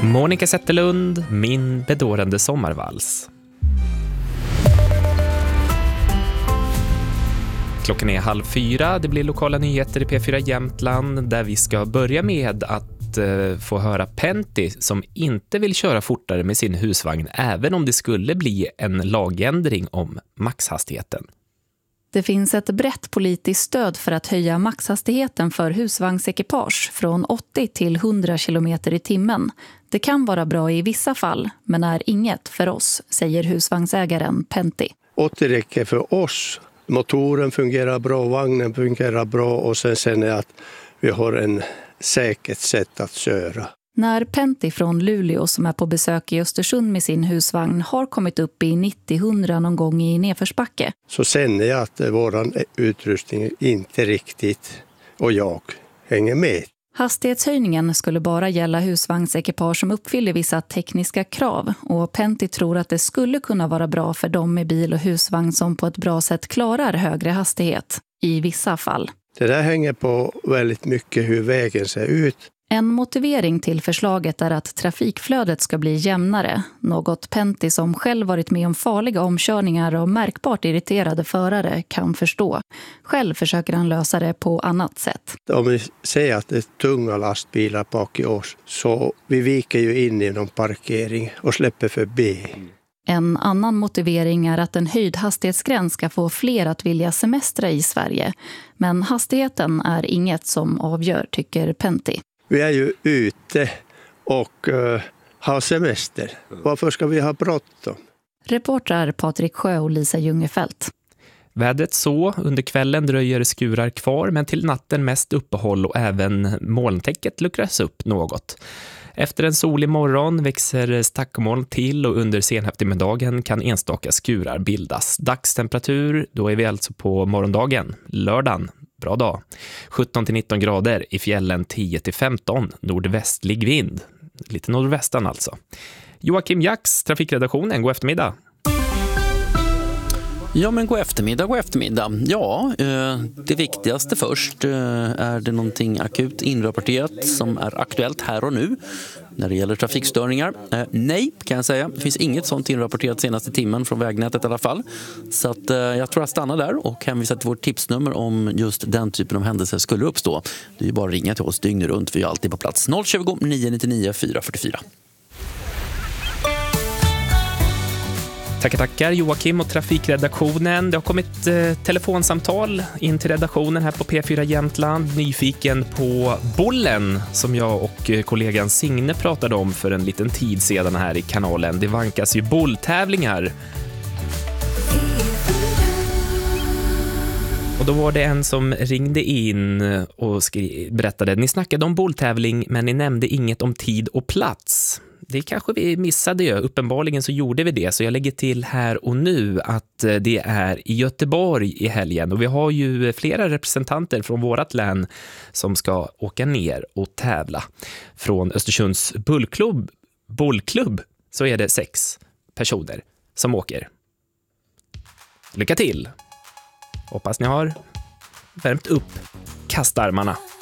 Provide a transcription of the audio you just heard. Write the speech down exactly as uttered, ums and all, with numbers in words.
Monica Zetterlund, Min bedårande sommarvals. Klockan är halv fyra, det blir lokala nyheter i P fyra Jämtland där vi ska börja med att eh, få höra Pentti som inte vill köra fortare med sin husvagn även om det skulle bli en lagändring om maxhastigheten. Det finns ett brett politiskt stöd för att höja maxhastigheten för husvagnsekipage från åttio till hundra kilometer i timmen. Det kan vara bra i vissa fall, men är inget för oss, säger husvagnsägaren Pentti. åttio räcker för oss. Motoren fungerar bra, vagnen fungerar bra och sen känner jag att vi har en säkert sätt att köra. När Pentti från Luleå som är på besök i Östersund med sin husvagn har kommit upp i nittio hundra någon gång i nedförsbacke, så känner jag att vår utrustning inte riktigt och jag hänger med. Hastighetshöjningen skulle bara gälla husvagnsekipage som uppfyller vissa tekniska krav och Pentti tror att det skulle kunna vara bra för dem med bil och husvagn som på ett bra sätt klarar högre hastighet i vissa fall. Det där hänger på väldigt mycket hur vägen ser ut. En motivering till förslaget är att trafikflödet ska bli jämnare, något Pentti som själv varit med om farliga omkörningar och märkbart irriterade förare kan förstå. Själv försöker han lösa det på annat sätt. Om vi säger att det är tunga lastbilar bak i oss så vi viker ju in i någon parkering och släpper förbi. En annan motivering är att en höjd hastighetsgräns ska få fler att vilja semestra i Sverige. Men hastigheten är inget som avgör, tycker Pentti. Vi är ju ute och uh, har semester. Varför ska vi ha bråttom? Reportrar Patrik Sjö och Lisa Ljungefelt. Vädret så, under kvällen dröjer skurar kvar men till natten mest uppehåll och även molntäcket luckras upp något. Efter en solig morgon växer stackmoln till och under seneftermiddagen kan enstaka skurar bildas. Dagstemperatur, då är vi alltså på morgondagen, lördagen. Bra dag. sjutton till nitton grader, i fjällen tio till femton, nordvästlig vind. Lite nordvästan alltså. Joakim Jacks, trafikredaktionen, god eftermiddag. Ja, men god eftermiddag, god eftermiddag. Ja, det viktigaste först. Är det någonting akut inrapporterat som är aktuellt här och nu när det gäller trafikstörningar? Nej, kan jag säga. Det finns inget sånt inrapporterat senaste timmen från vägnätet i alla fall. Så att jag tror jag stannar där och hänvisar till vårt tipsnummer om just den typen av händelser skulle uppstå. Det är ju bara att ringa till oss dygnet runt. Vi är alltid på plats. noll tjugo, nio nittionio, fyra fyrtiofyra. Tackar, tackar Joakim och trafikredaktionen. Det har kommit eh, telefonsamtal in till redaktionen här på P fyra Jämtland. Nyfiken på bollen som jag och eh, kollegan Signe pratade om för en liten tid sedan här i kanalen. Det vankas ju bolltävlingar. Och då var det en som ringde in och skri- berättade. Ni snackade om bolltävling men ni nämnde inget om tid och plats. Det kanske vi missade ju. Uppenbarligen så gjorde vi det. Så jag lägger till här och nu att det är i Göteborg i helgen. Och vi har ju flera representanter från vårat län som ska åka ner och tävla. Från Östersunds bullklubb, bollklubb så är det sex personer som åker. Lycka till! Hoppas ni har värmt upp kastarmarna.